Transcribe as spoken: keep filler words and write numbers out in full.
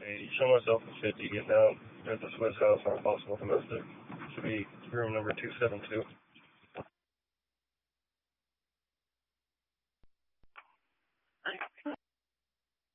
Hey, show myself a fifty, get down at the Swiss House on possible domestic. Should be room number two seven two.